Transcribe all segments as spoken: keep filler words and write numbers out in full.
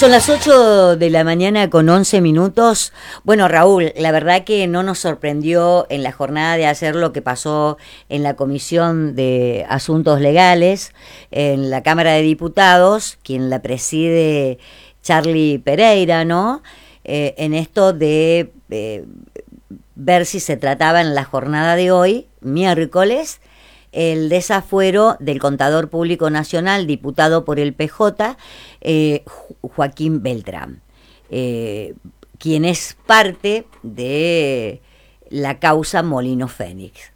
Son las ocho de la mañana con once minutos. Bueno, Raúl, la verdad que no nos sorprendió en la jornada de ayer lo que pasó en la Comisión de Asuntos Legales, en la Cámara de Diputados, quien la preside Charlie Pereira, ¿no? Eh, en esto de eh, ver si se trataba en la jornada de hoy, miércoles, el desafuero del Contador Público Nacional, diputado por el P J, eh, Joaquín Beltrán, eh, quien es parte de la causa Molino Fénix.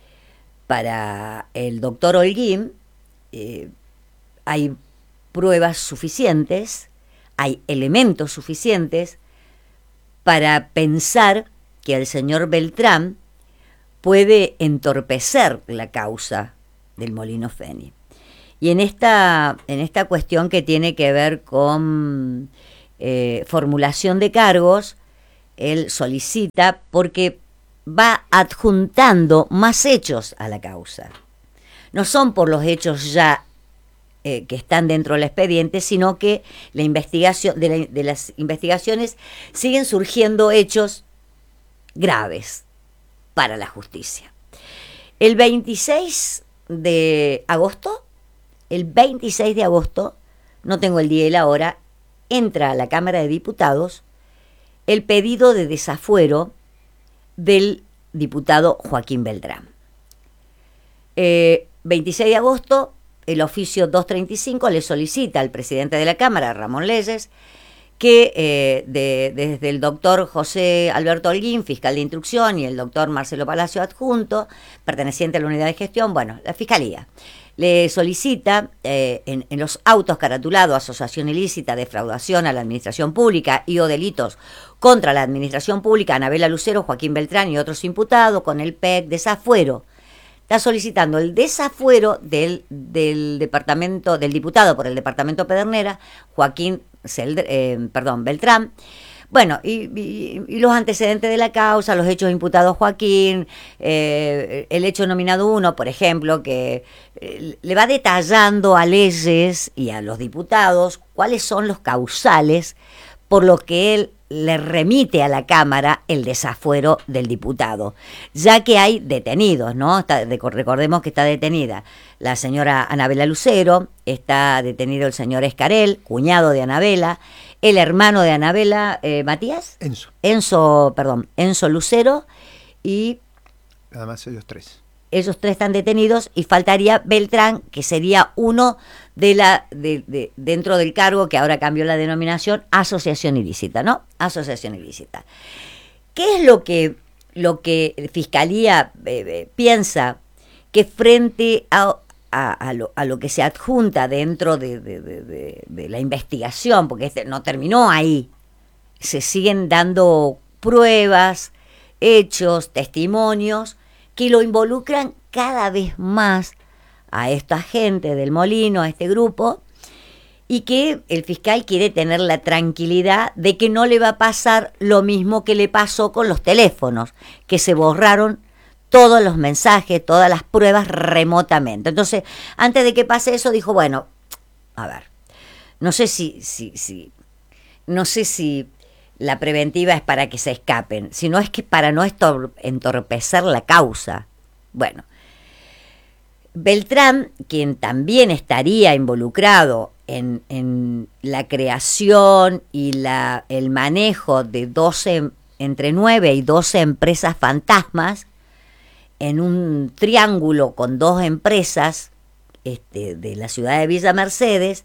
Para el doctor Holguín, eh, hay pruebas suficientes, hay elementos suficientes para pensar que el señor Beltrán puede entorpecer la causa del Molino Fénix. Y en esta, en esta cuestión que tiene que ver con eh, formulación de cargos, él solicita porque va adjuntando más hechos a la causa. No son por los hechos ya eh, que están dentro del expediente, sino que la investigación, de, la, de las investigaciones siguen surgiendo hechos graves para la justicia. El veintiséis de agosto, el veintiséis de agosto, no tengo el día y la hora, entra a la Cámara de Diputados el pedido de desafuero del diputado Joaquín Beltrán. Eh, veintiséis de agosto, el oficio doscientos treinta y cinco le solicita al presidente de la Cámara, Ramón Leyes, que eh, de, desde el doctor José Alberto Holguín, fiscal de instrucción, y el doctor Marcelo Palacio, adjunto, perteneciente a la unidad de gestión, bueno, la Fiscalía, le solicita eh, en, en los autos caratulados asociación ilícita, defraudación a la administración pública y o delitos contra la administración pública, Anabela Lucero, Joaquín Beltrán y otros imputados, con el P E C, desafuero. Está solicitando el desafuero del, del departamento, del diputado por el departamento Pedernera, Joaquín eh, perdón, Beltrán. Bueno, y, y, y los antecedentes de la causa, los hechos imputados a Joaquín, eh, el hecho nominado uno, por ejemplo, que eh, le va detallando a Leyes y a los diputados cuáles son los causales por los que él le remite a la Cámara el desafuero del diputado, ya que hay detenidos, ¿no? Está, recordemos que está detenida la señora Anabela Lucero, está detenido el señor Escarel, cuñado de Anabela, el hermano de Anabela, eh, Matías. Enzo. Enzo, perdón, Enzo Lucero, y además ellos tres. Ellos tres están detenidos y faltaría Beltrán, que sería uno de la de, de, dentro del cargo que ahora cambió la denominación, asociación ilícita, ¿no? Asociación ilícita. ¿Qué es lo que lo que Fiscalía eh, eh, piensa que frente a, a, a, lo, a lo que se adjunta dentro de, de, de, de, de la investigación, porque este no terminó ahí, se siguen dando pruebas, hechos, testimonios que lo involucran cada vez más a esta gente del Molino, a este grupo, y que el fiscal quiere tener la tranquilidad de que no le va a pasar lo mismo que le pasó con los teléfonos, que se borraron todos los mensajes, todas las pruebas remotamente. Entonces, antes de que pase eso, dijo, bueno, a ver, no sé si, si, si, no sé si la preventiva es para que se escapen, sino es que para no estor- entorpecer la causa. Bueno, Beltrán, quien también estaría involucrado en, en la creación y la, el manejo de doce, entre nueve y doce empresas fantasmas, en un triángulo con dos empresas este, de la ciudad de Villa Mercedes,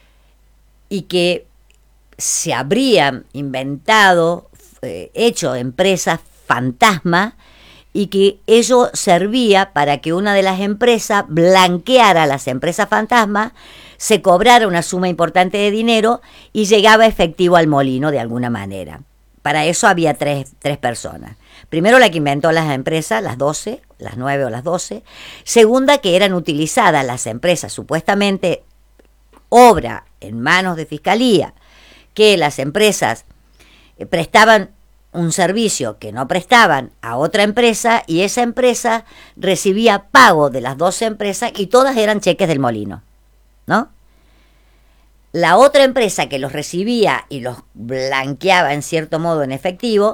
y que se habrían inventado, eh, hecho empresas fantasma, y que ello servía para que una de las empresas blanqueara a las empresas fantasma, se cobrara una suma importante de dinero y llegaba efectivo al molino de alguna manera. Para eso había tres, tres personas. Primero, la que inventó las empresas, las doce, las nueve o las doce. Segunda, que eran utilizadas las empresas, supuestamente obra en manos de Fiscalía, que las empresas prestaban un servicio que no prestaban a otra empresa, y esa empresa recibía pago de las doce empresas y todas eran cheques del molino, ¿no? la otra empresa que los recibía y los blanqueaba en cierto modo en efectivo,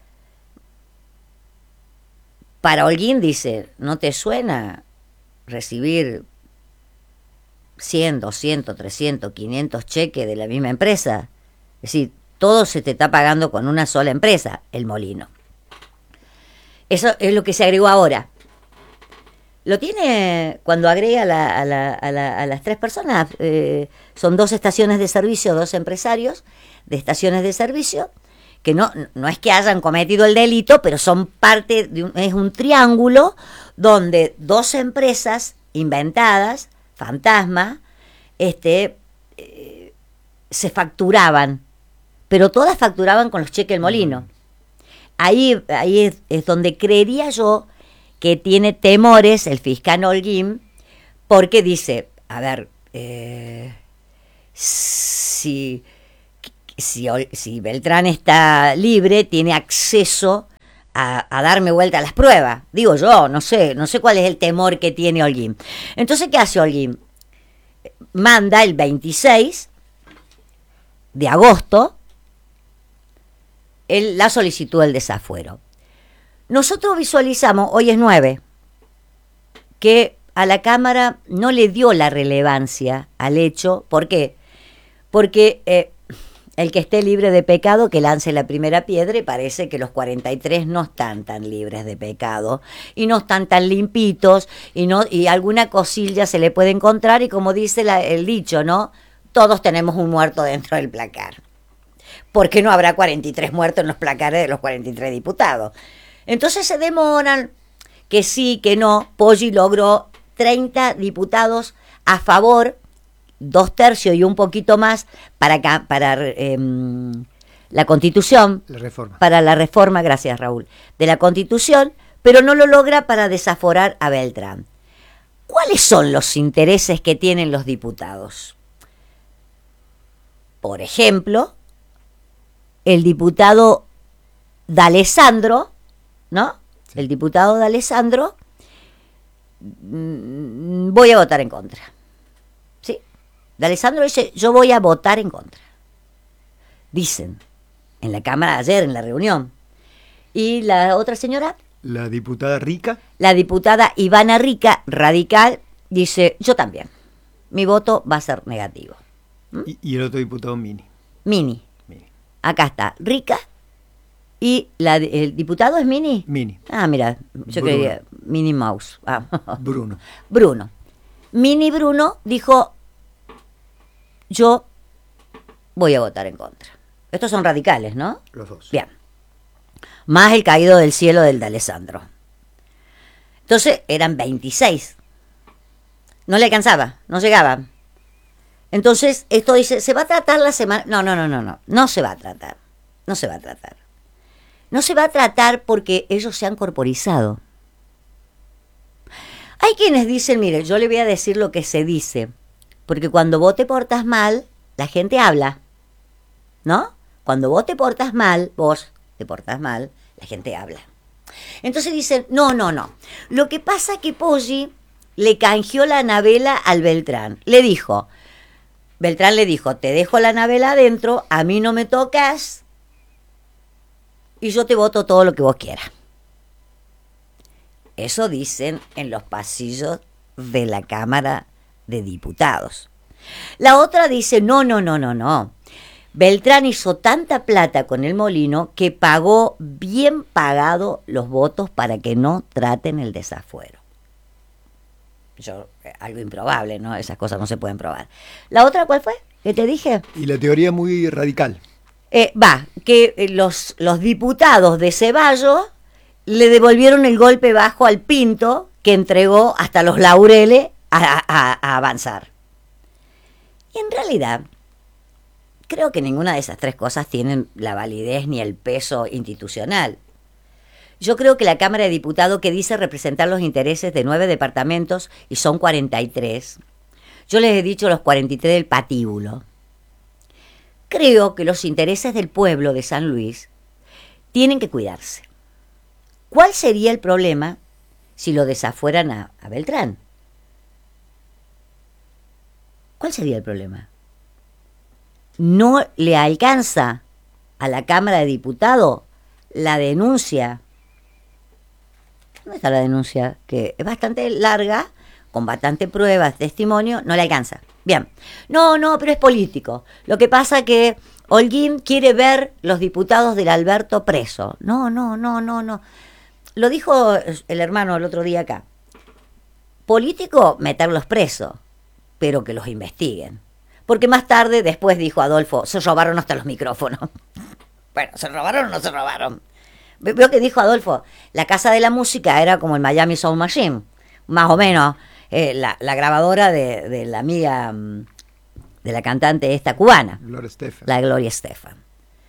para Holguín dice, ¿no te suena recibir cien, doscientos, trescientos, quinientos cheques de la misma empresa? Es decir, todo se te está pagando con una sola empresa, el molino. Eso es lo que se agregó ahora. Lo tiene cuando agrega a, la, a, la, a, la, a las tres personas. Eh, son dos estaciones de servicio, dos empresarios de estaciones de servicio, que no, no es que hayan cometido el delito, pero son parte de un, es un triángulo donde dos empresas inventadas, fantasma, este, eh, se facturaban, pero todas facturaban con los cheques del molino. Ahí, ahí es, es donde creería yo que tiene temores el fiscal Holguín, porque dice, a ver, eh, si, si, si Beltrán está libre, tiene acceso a, a darme vuelta a las pruebas. Digo yo, no sé, no sé cuál es el temor que tiene Holguín. Entonces, ¿qué hace Holguín? Manda el veintiséis de agosto el, la solicitud del desafuero. Nosotros visualizamos, hoy es nueve, que a la Cámara no le dio la relevancia al hecho. ¿Por qué? Porque eh, el que esté libre de pecado, que lance la primera piedra, y parece que los cuarenta y tres no están tan libres de pecado, y no están tan limpitos, y, no, y alguna cosilla se le puede encontrar, y como dice la, el dicho, ¿no? Todos tenemos un muerto dentro del placar. ¿Por qué no habrá cuarenta y tres muertos en los placares de los cuarenta y tres diputados? Entonces se demoran, que sí, que no. Poggi logró treinta diputados a favor, dos tercios y un poquito más para, para eh, la Constitución. La reforma. Para la reforma, gracias Raúl, de la Constitución, pero no lo logra para desaforar a Beltrán. ¿Cuáles son los intereses que tienen los diputados? Por ejemplo, el diputado D'Alessandro, ¿no? Sí. El diputado D'Alessandro, mmm, voy a votar en contra. ¿Sí? D'Alessandro dice, yo voy a votar en contra. Dicen, en la Cámara ayer, en la reunión. ¿Y la otra señora? La diputada Rica. La diputada Ivana Rica, radical, dice, yo también. Mi voto va a ser negativo. ¿Mm? Y, y el otro diputado Mini. Mini. Mini. Acá está, Rica. ¿Y la, el diputado es Mini? Mini. Ah, mira, yo Bruno. creía Mini Mouse. Ah. Bruno. Bruno. Mini Bruno dijo, yo voy a votar en contra. Estos son radicales, ¿no? Los dos. Bien. Más el caído del cielo del D'Alessandro. Entonces eran veintiséis. No le alcanzaba, no llegaba. Entonces esto dice, ¿se va a tratar la semana? No, no, no, no, no. No se va a tratar. No se va a tratar. No se va a tratar porque ellos se han corporizado. Hay quienes dicen, mire, yo le voy a decir lo que se dice, porque cuando vos te portas mal, la gente habla, ¿no? Cuando vos te portas mal, vos te portas mal, la gente habla. Entonces dicen, no, no, no. Lo que pasa es que Poggi le canjeó la navela al Beltrán. Le dijo, Beltrán le dijo, te dejo la navela adentro, a mí no me tocas, y yo te voto todo lo que vos quieras. Eso dicen en los pasillos de la Cámara de Diputados. La otra dice, no, no, no, no, no. Beltrán hizo tanta plata con el molino que pagó bien pagado los votos para que no traten el desafuero. Yo, algo improbable, ¿no? Esas cosas no se pueden probar. ¿La otra cuál fue? ¿Qué te dije? Y la teoría muy radical. Eh, va, que eh, los, los diputados de Ceballos le devolvieron el golpe bajo al Pinto, que entregó hasta los laureles a, a, a avanzar. Y en realidad, creo que ninguna de esas tres cosas tienen la validez ni el peso institucional. Yo creo que la Cámara de Diputados, que dice representar los intereses de nueve departamentos, y son cuarenta y tres, yo les he dicho los cuarenta y tres del patíbulo. Creo que los intereses del pueblo de San Luis tienen que cuidarse. ¿Cuál sería el problema si lo desafueran a, a Beltrán? ¿Cuál sería el problema? no le alcanza a la Cámara de Diputados la denuncia. ¿Dónde está la denuncia? Que es bastante larga, con bastante pruebas, testimonio, no le alcanza. Bien. No, no, pero es político. Lo que pasa que Holguín quiere ver los diputados del Alberto preso. No, no, no, no, no. Lo dijo el hermano el otro día acá. Político, meterlos presos, pero que los investiguen. Porque más tarde, después dijo Adolfo, se robaron hasta los micrófonos. Bueno, ¿se robaron o no se robaron? Veo que dijo Adolfo, la Casa de la Música era como el Miami Sound Machine, más o menos, eh, la, la grabadora de, de la amiga, de la cantante esta cubana, Gloria Estefan. La Gloria Estefan.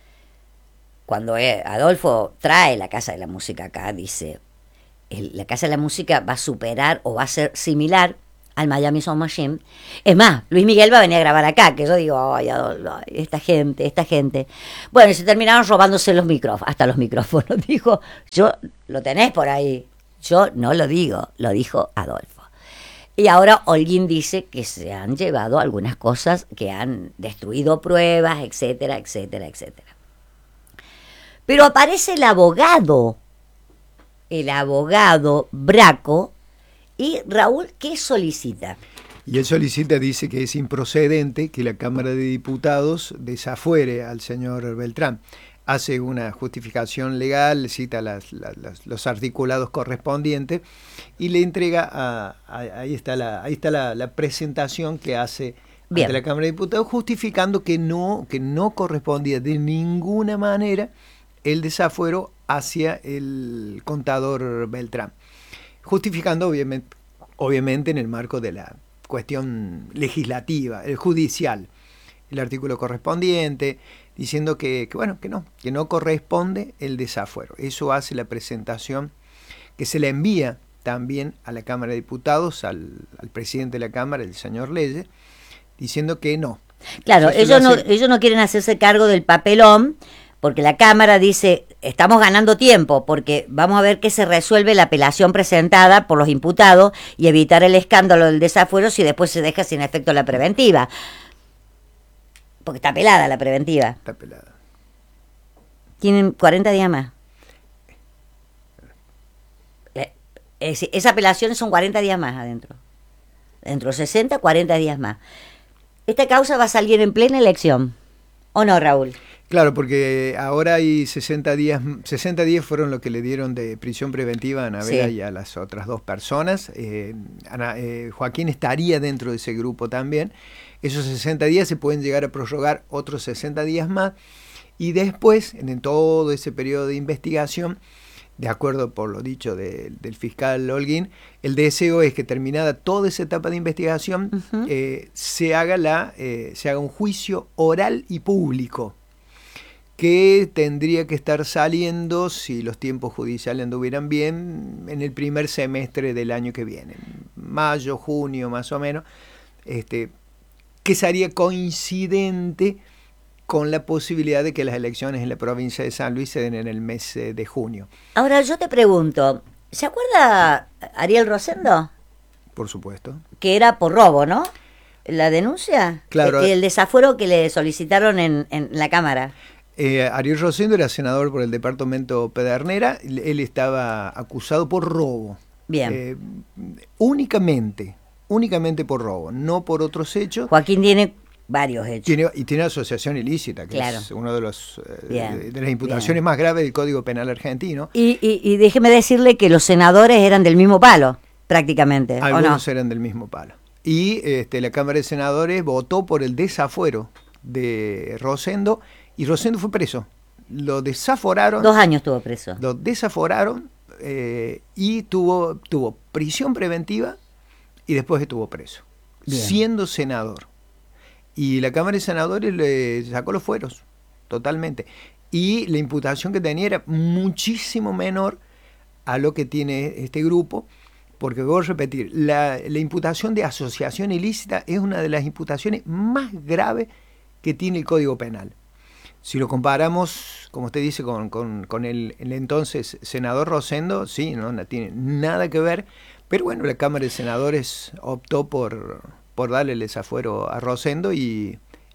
Cuando eh, Adolfo trae la Casa de la Música acá, dice, el, la Casa de la Música va a superar o va a ser similar al Miami Sound Machine. Es más, Luis Miguel va a venir a grabar acá, que yo digo, ay, Adolfo, ay, esta gente, esta gente. Bueno, y se terminaron robándose los micrófonos, hasta los micrófonos. Dijo, yo, lo tenés por ahí. Yo no lo digo, lo dijo Adolfo. Y ahora Holguín dice que se han llevado algunas cosas que han destruido pruebas, etcétera, etcétera, etcétera. Pero aparece el abogado, el abogado Braco, y Raúl, ¿qué solicita? Y él solicita, dice que es improcedente que la Cámara de Diputados desafuere al señor Beltrán. Hace una justificación legal, cita las, las, las, los articulados correspondientes y le entrega, a, a, ahí está, la, ahí está la, la presentación que hace Bien. ante la Cámara de Diputados, justificando que no, que no correspondía de ninguna manera el desafuero hacia el contador Beltrán. Justificando obviamente, obviamente en el marco de la cuestión legislativa, el judicial, el artículo correspondiente, diciendo que, que bueno, que no, que no corresponde el desafuero. Eso hace la presentación que se le envía también a la Cámara de Diputados, al, al presidente de la Cámara, el señor Leyes, diciendo que no. Claro, Eso ellos no, hace... ellos no quieren hacerse cargo del papelón, porque la Cámara dice, estamos ganando tiempo, porque vamos a ver que se resuelve la apelación presentada por los imputados y evitar el escándalo del desafuero si después se deja sin efecto la preventiva. Porque está pelada la preventiva. Está pelada. Tienen cuarenta días más. Eh, es- esa apelación son cuarenta días más adentro. Dentro de sesenta, cuarenta días más. Esta causa va a salir en plena elección. ¿O no, Raúl? Claro, porque ahora hay sesenta días, sesenta días fueron lo que le dieron de prisión preventiva a Ana Vega Sí. y a las otras dos personas. Eh, Ana- eh, Joaquín estaría dentro de ese grupo también. Esos sesenta días se pueden llegar a prorrogar otros sesenta días más y después, en, en todo ese periodo de investigación, de acuerdo por lo dicho de, del fiscal Holguín, el deseo es que terminada toda esa etapa de investigación Ujú. eh, se haga la eh, se haga un juicio oral y público que tendría que estar saliendo, si los tiempos judiciales anduvieran bien, en el primer semestre del año que viene, mayo, junio más o menos, este, que sería coincidente con la posibilidad de que las elecciones en la provincia de San Luis se den en el mes eh, de junio, Ahora yo te pregunto, ¿se acuerda Ariel Rosendo? por supuesto. Que era por robo, ¿no? La denuncia. Claro. El, el desafuero que le solicitaron en, en la Cámara. Eh, Ariel Rosendo era senador por el departamento Pedernera, él estaba acusado por robo. Bien. Eh, únicamente, únicamente por robo, no por otros hechos. Joaquín tiene varios hechos. Tiene, y tiene asociación ilícita, que Claro. es uno de los eh, Bien, de, de las imputaciones bien. más graves del Código Penal argentino. Y, y, y déjeme decirle que los senadores eran del mismo palo, prácticamente, ¿o no? Algunos eran del mismo palo. Y este, la Cámara de Senadores votó por el desafuero de Rosendo y Rosendo fue preso. Lo desaforaron. Dos años estuvo preso. Lo desaforaron eh, y tuvo, tuvo prisión preventiva y después estuvo preso, Bien. siendo senador. Y la Cámara de Senadores le sacó los fueros, totalmente. Y la imputación que tenía era muchísimo menor a lo que tiene este grupo, porque voy a repetir, la, la imputación de asociación ilícita es una de las imputaciones más graves que tiene el Código Penal. Si lo comparamos, como usted dice, con, con, con el, el entonces senador Rosendo, sí, no, no tiene nada que ver, pero bueno, la Cámara de Senadores optó por, por darle el desafuero a Rosendo y,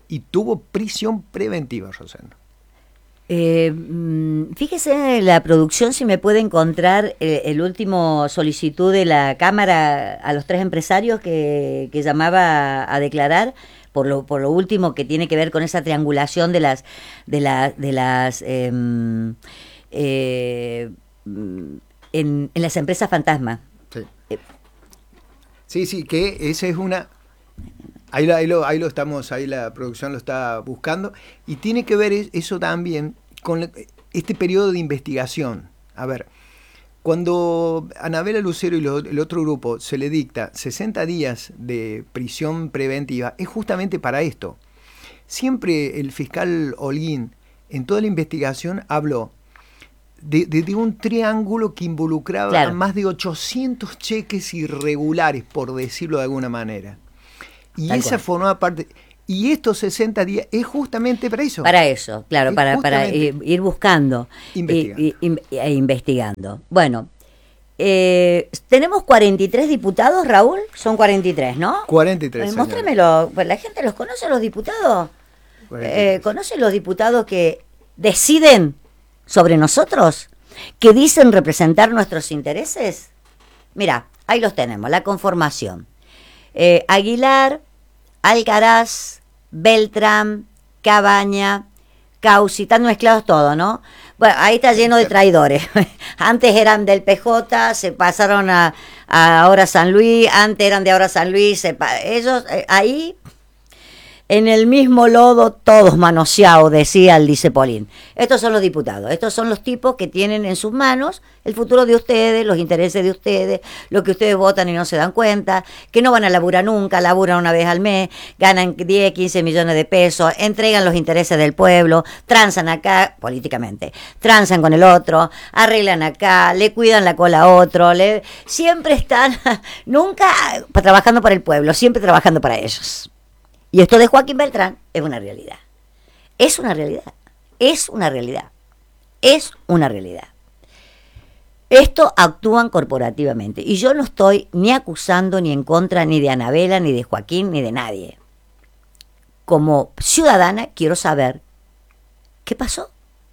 y tuvo prisión preventiva, Rosendo. Eh, fíjese la producción si me puede encontrar eh, el último solicitud de la Cámara a los tres empresarios que, que llamaba a declarar por lo por lo último que tiene que ver con esa triangulación de las de las de las eh, eh, en, en las empresas fantasma. Sí. Eh. sí, sí, que esa es una. Ahí lo, ahí, lo, ahí lo estamos, ahí la producción lo está buscando, y tiene que ver eso también con este periodo de investigación. A ver, cuando a Anabela Lucero y lo, el otro grupo se le dicta sesenta días de prisión preventiva, es justamente para esto. Siempre el fiscal Holguín, en toda la investigación, habló de, de, de un triángulo que involucraba claro. a más de ochocientos cheques irregulares, por decirlo de alguna manera. Y Tal esa cual. formaba parte. Y estos sesenta días es justamente para eso. Para eso, claro, es para, para ir, ir buscando. Investigando. Y, y, y, e investigando. Bueno, eh, tenemos cuarenta y tres diputados, Raúl. Son cuarenta y tres, ¿no? cuarenta y tres. Eh, mostrémelo. Pues la gente los conoce, los diputados. Eh, ¿Conoce los diputados que deciden sobre nosotros? ¿Que dicen representar nuestros intereses? Mira, ahí los tenemos, la conformación. Eh, Aguilar, Alcaraz, Beltrán, Cabaña, Causi, están mezclados todos, ¿no? Bueno, ahí está lleno de traidores. Antes eran del P J, se pasaron a, a ahora San Luis, antes eran de ahora San Luis, se pa- ellos eh, ahí en el mismo lodo todos manoseados, decía el Dicepolín. Estos son los diputados, estos son los tipos que tienen en sus manos el futuro de ustedes, los intereses de ustedes, lo que ustedes votan y no se dan cuenta, que no van a laburar nunca, laburan una vez al mes, ganan diez, quince millones de pesos, entregan los intereses del pueblo, transan acá, políticamente, transan con el otro, arreglan acá, le cuidan la cola a otro, le, siempre están, nunca trabajando para el pueblo, siempre trabajando para ellos. Y esto de Joaquín Beltrán es una realidad. Es una realidad. Es una realidad. Es una realidad. Esto actúan corporativamente. Y yo no estoy ni acusando ni en contra ni de Anabela, ni de Joaquín, ni de nadie. Como ciudadana quiero saber qué pasó.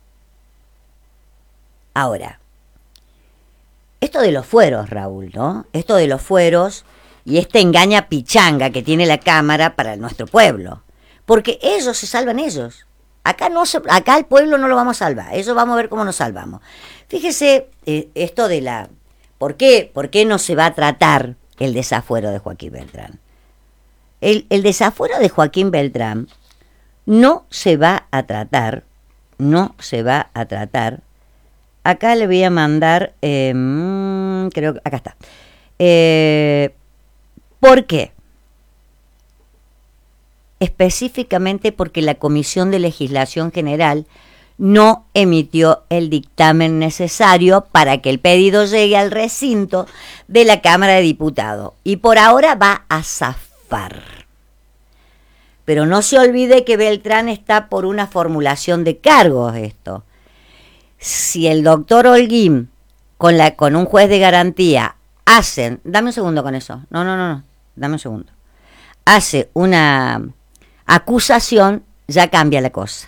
Ahora, esto de los fueros, Raúl, ¿no? Esto de los fueros y esta engaña pichanga que tiene la Cámara para nuestro pueblo. Porque ellos se salvan ellos. Acá no se, acá el pueblo no lo vamos a salvar. Eso vamos a ver cómo nos salvamos. Fíjese eh, esto de la... ¿Por qué? ¿Por qué no se va a tratar el desafuero de Joaquín Beltrán? El, el desafuero de Joaquín Beltrán no se va a tratar, no se va a tratar. Acá le voy a mandar, eh, creo que acá está. Eh, ¿Por qué? Específicamente porque la Comisión de Legislación General no emitió el dictamen necesario para que el pedido llegue al recinto de la Cámara de Diputados. Y por ahora va a zafar. Pero no se olvide que Beltrán está por una formulación de cargos esto. Si el doctor Holguín, con, la, con un juez de garantía, hacen... Dame un segundo con eso. No, no, no, no. Dame un segundo. Hace una acusación, ya cambia la cosa.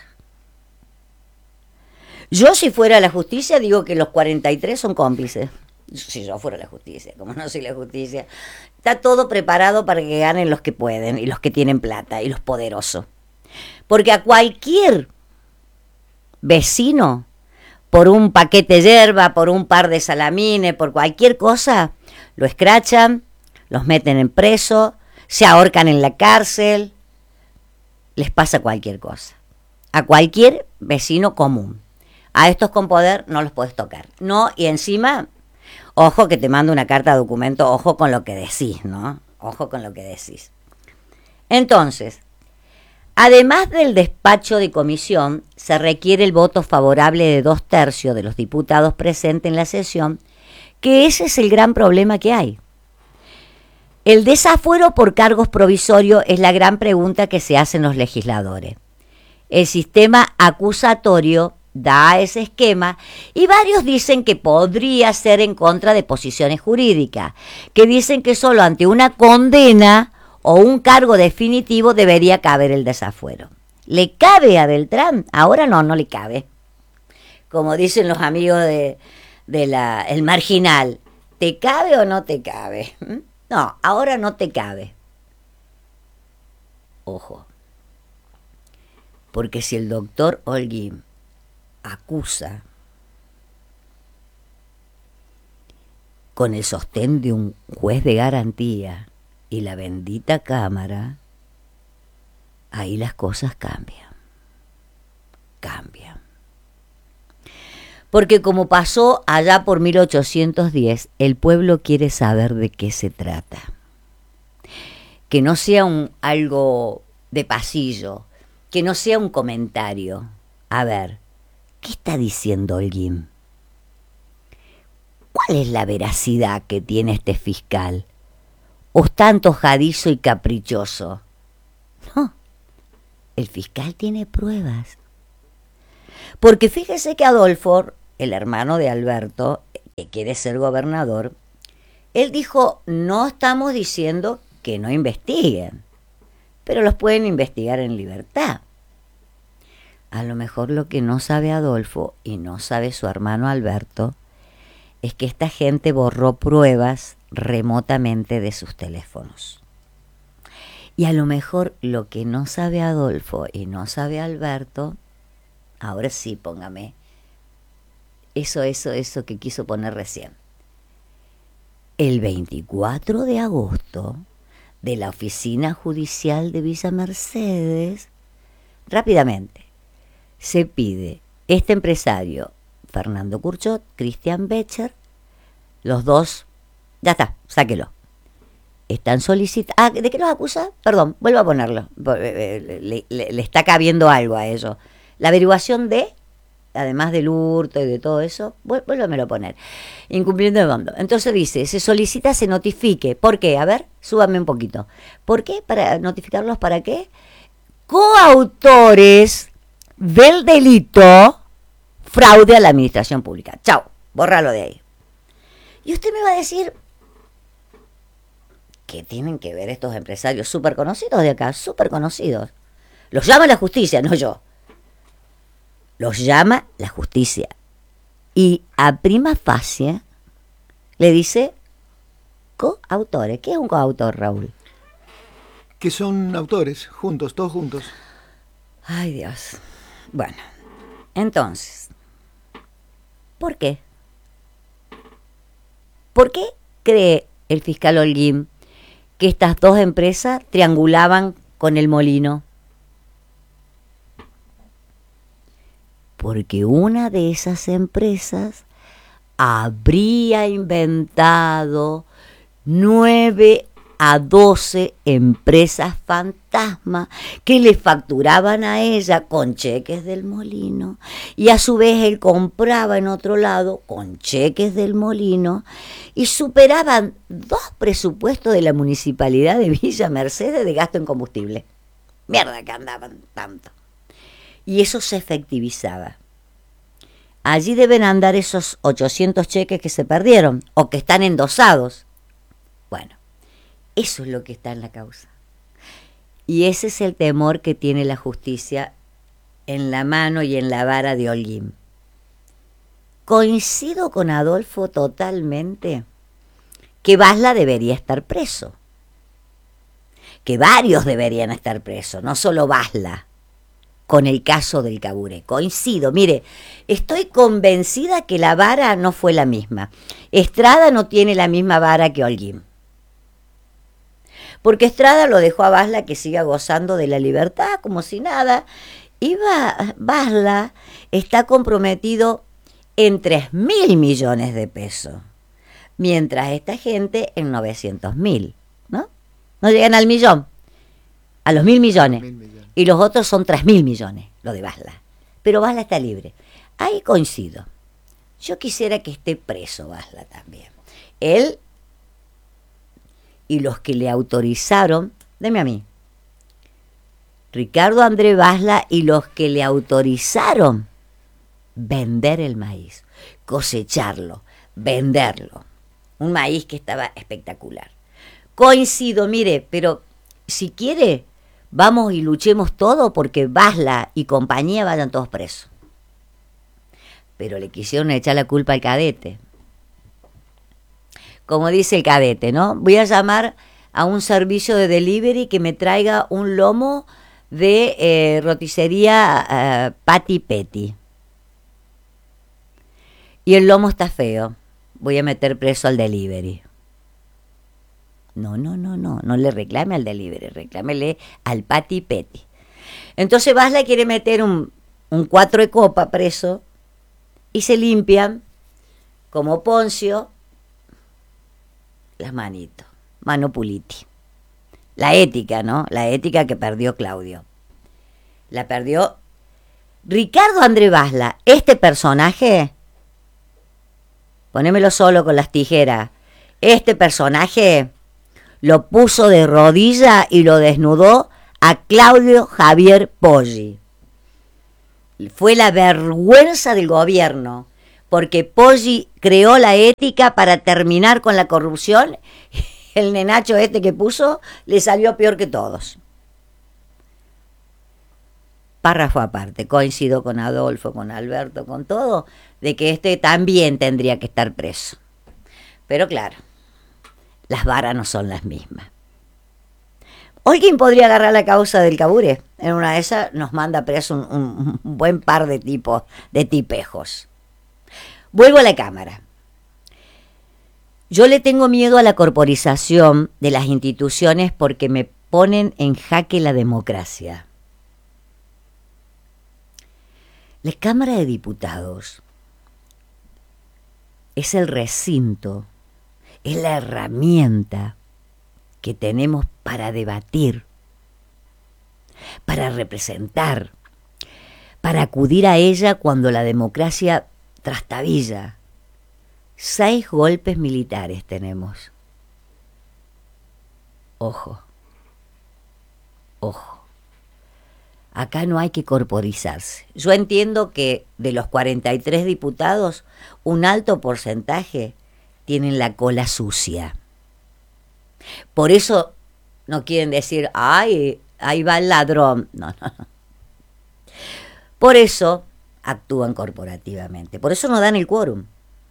Yo, si fuera la justicia, digo que los cuarenta y tres son cómplices. Si yo fuera la justicia, como no soy la justicia. Está todo preparado para que ganen los que pueden y los que tienen plata y los poderosos. Porque a cualquier vecino, por un paquete de yerba, por un par de salamines, por cualquier cosa, lo escrachan, los meten en preso, se ahorcan en la cárcel, les pasa cualquier cosa. A cualquier vecino común. A estos con poder no los puedes tocar. No, y encima, ojo que te mando una carta de documento, ojo con lo que decís, ¿no? Ojo con lo que decís. Entonces, además del despacho de comisión, se requiere el voto favorable de dos tercios de los diputados presentes en la sesión, que ese es el gran problema que hay. El desafuero por cargos provisorios es la gran pregunta que se hacen los legisladores. El sistema acusatorio da ese esquema y varios dicen que podría ser en contra de posiciones jurídicas, que dicen que solo ante una condena o un cargo definitivo, debería caber el desafuero. ¿Le cabe a Beltrán? Ahora no, no le cabe. Como dicen los amigos de, de la, el marginal, ¿te cabe o no te cabe? No, ahora no te cabe. Ojo, porque si el doctor Holguín acusa con el sostén de un juez de garantía y la bendita Cámara, ahí las cosas cambian, cambian. Porque como pasó allá por mil ochocientos diez, el pueblo quiere saber de qué se trata. Que no sea un algo de pasillo, que no sea un comentario. A ver, ¿qué está diciendo Holguín? ¿Cuál es la veracidad que tiene este fiscal? ¿O está antojadizo y caprichoso? No, el fiscal tiene pruebas. Porque fíjese que Adolfo, el hermano de Alberto, que quiere ser gobernador, él dijo, no estamos diciendo que no investiguen, pero los pueden investigar en libertad. A lo mejor lo que no sabe Adolfo y no sabe su hermano Alberto es que esta gente borró pruebas remotamente de sus teléfonos. Y a lo mejor lo que no sabe Adolfo y no sabe Alberto, ahora sí, póngame, eso, eso, eso que quiso poner recién. El veinticuatro de agosto, de la Oficina Judicial de Villa Mercedes, rápidamente, se pide este empresario, Fernando Curchot, Cristian Becher, los dos, ya está, sáquelo. Están solicitando... Ah, ¿de qué los acusa? Perdón, vuelvo a ponerlo. Le, le, le está cabiendo algo a ellos. La averiguación de, además del hurto y de todo eso, vuélvamelo a poner. Incumplimiento de mando. Entonces dice, se solicita, se notifique. ¿Por qué? A ver, súbame un poquito. ¿Por qué? ¿Para notificarlos para qué? Coautores del delito fraude a la administración pública. Chau, bórralo de ahí. Y usted me va a decir, ¿qué tienen que ver estos empresarios súper conocidos de acá? Súper conocidos. Los llama la justicia, no yo. Los llama la justicia. Y a prima facie le dice coautores. ¿Qué es un coautor, Raúl? Que son autores, juntos, todos juntos. Ay, Dios. Bueno, entonces, ¿por qué? ¿Por qué cree el fiscal Holguín que estas dos empresas triangulaban con el molino? Porque una de esas empresas habría inventado nueve a doce empresas fantasma que le facturaban a ella con cheques del molino y a su vez él compraba en otro lado con cheques del molino y superaban dos presupuestos de la municipalidad de Villa Mercedes de gasto en combustible. Mierda que andaban tanto. Y eso se efectivizaba. Allí deben andar esos ochocientos cheques que se perdieron o que están endosados. Bueno, eso es lo que está en la causa. Y ese es el temor que tiene la justicia en la mano y en la vara de Holguín. Coincido con Adolfo totalmente que Basla debería estar preso. Que varios deberían estar presos, no solo Basla, con el caso del Caburé. Coincido, mire, estoy convencida que la vara no fue la misma. Estrada no tiene la misma vara que Holguín. Porque Estrada lo dejó a Basla que siga gozando de la libertad como si nada. Y Basla está comprometido en tres mil millones de pesos. Mientras esta gente en novecientos mil, ¿no? No llegan al millón, a los mil millones. Mil millones. Y los otros son tres mil millones, lo de Basla. Pero Basla está libre. Ahí coincido. Yo quisiera que esté preso Basla también. Él y los que le autorizaron, deme a mí, Ricardo Andrés Basla y los que le autorizaron vender el maíz, cosecharlo, venderlo. Un maíz que estaba espectacular. Coincido, mire, pero si quiere, vamos y luchemos todo porque Basla y compañía vayan todos presos. Pero le quisieron echar la culpa al cadete. Como dice el cadete, ¿no? Voy a llamar a un servicio de delivery que me traiga un lomo de eh, roticería eh, Pati Petty. Y el lomo está feo. Voy a meter preso al delivery. No, no, no, no. No le reclame al delivery. Reclámele al Pati Petty. Entonces Basla quiere meter un, un cuatro de copa preso y se limpian como Poncio las manitos. Mano puliti. La ética, ¿no? La ética que perdió Claudio. La perdió Ricardo André Basla. Este personaje, ponémelo solo con las tijeras, este personaje lo puso de rodilla y lo desnudó a Claudio Javier Poggi. Fue la vergüenza del gobierno, porque Poggi creó la ética para terminar con la corrupción. El nenacho este que puso le salió peor que todos. Párrafo aparte, coincido con Adolfo, con Alberto, con todo, de que este también tendría que estar preso. Pero claro, las varas no son las mismas. Holguín podría agarrar la causa del Cabure. En una de esas nos manda preso un, un, un buen par de tipos, de tipejos. Vuelvo a la Cámara. Yo le tengo miedo a la corporización de las instituciones porque me ponen en jaque la democracia. La Cámara de Diputados es el recinto, es la herramienta que tenemos para debatir, para representar, para acudir a ella cuando la democracia trastabilla. Seis golpes militares tenemos. Ojo, ojo. Acá no hay que corporizarse. Yo entiendo que de los cuarenta y tres diputados, un alto porcentaje tienen la cola sucia. Por eso no quieren decir, ay, ahí va el ladrón. No, no, no. Por eso actúan corporativamente. Por eso no dan el quórum.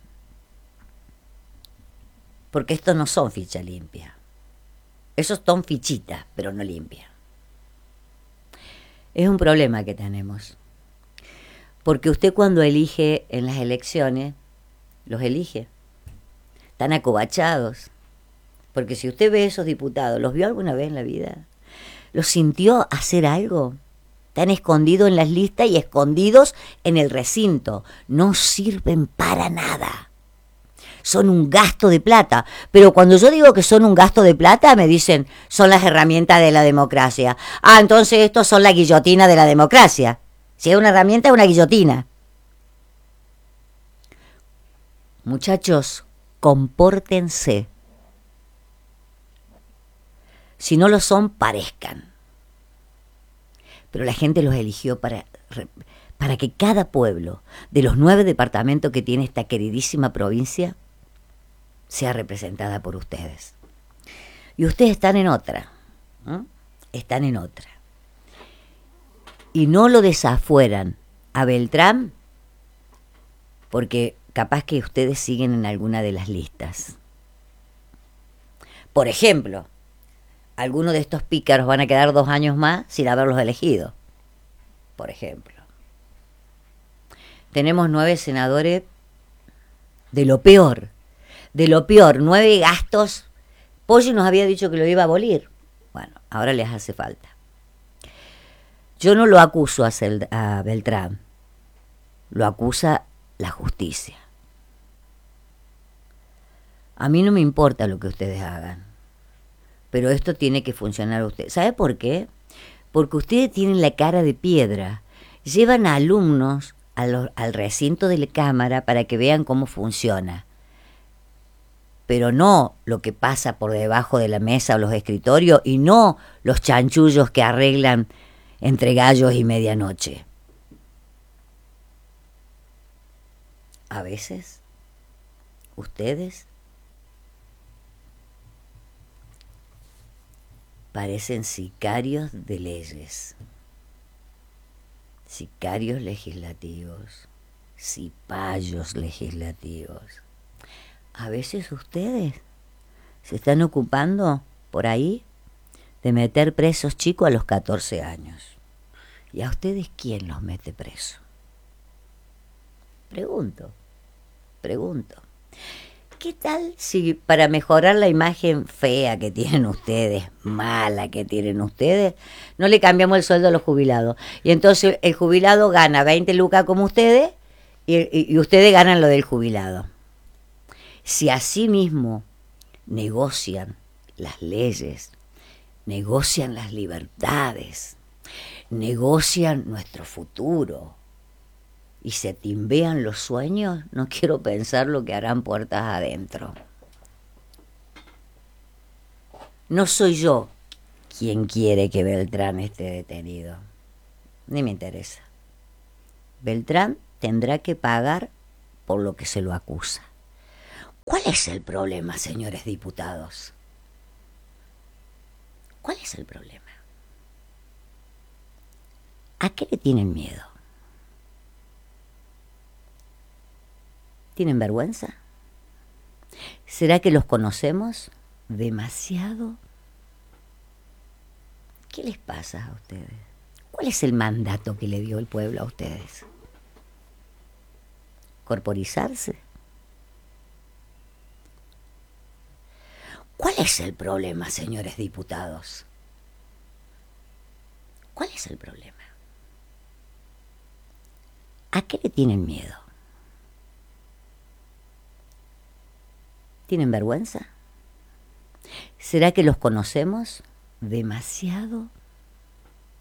Porque estos no son ficha limpia. Esos son fichitas, pero no limpias. Es un problema que tenemos. Porque usted cuando elige en las elecciones, los elige. Están acobachados. Porque si usted ve a esos diputados, ¿los vio alguna vez en la vida? ¿Los sintió hacer algo? Están escondidos en las listas y escondidos en el recinto. No sirven para nada. Son un gasto de plata. Pero cuando yo digo que son un gasto de plata, me dicen, son las herramientas de la democracia. Ah, entonces estos son la guillotina de la democracia. Si es una herramienta, es una guillotina. Muchachos, compórtense. Si no lo son, parezcan. Pero la gente los eligió para, para que cada pueblo de los nueve departamentos que tiene esta queridísima provincia sea representada por ustedes. Y ustedes están en otra. ¿eh? Están en otra. Y no lo desafueran a Beltrán porque capaz que ustedes siguen en alguna de las listas. Por ejemplo, algunos de estos pícaros van a quedar dos años más sin haberlos elegido. Por ejemplo. Tenemos nueve senadores de lo peor. De lo peor, nueve gastos. Poggi nos había dicho que lo iba a abolir. Bueno, ahora les hace falta. Yo no lo acuso a, Cel- a Beltrán. Lo acusa la justicia. A mí no me importa lo que ustedes hagan. Pero esto tiene que funcionar usted. ¿Sabe por qué? Porque ustedes tienen la cara de piedra. Llevan a alumnos a lo, al recinto de la Cámara para que vean cómo funciona. Pero no lo que pasa por debajo de la mesa o los escritorios y no los chanchullos que arreglan entre gallos y medianoche. A veces, ustedes Parecen sicarios de leyes, sicarios legislativos, cipayos legislativos. A veces ustedes se están ocupando por ahí de meter presos chicos a los catorce años. ¿Y a ustedes quién los mete preso? Pregunto, pregunto. ¿Qué tal si para mejorar la imagen fea que tienen ustedes, mala que tienen ustedes, no le cambiamos el sueldo a los jubilados? Y entonces el jubilado gana veinte lucas como ustedes y, y, y ustedes ganan lo del jubilado. Si así mismo negocian las leyes, negocian las libertades, negocian nuestro futuro y se timbean los sueños, no quiero pensar lo que harán puertas adentro. No soy yo quien quiere que Beltrán esté detenido, ni me interesa. Beltrán tendrá que pagar por lo que se lo acusa. ¿Cuál es el problema, señores diputados? ¿Cuál es el problema? ¿A qué le tienen miedo? ¿Tienen vergüenza? ¿Será que los conocemos demasiado? ¿Qué les pasa a ustedes? ¿Cuál es el mandato que le dio el pueblo a ustedes? ¿Corporizarse? ¿Cuál es el problema, señores diputados? ¿Cuál es el problema? ¿A qué le tienen miedo? ¿Tienen vergüenza? ¿Será que los conocemos demasiado?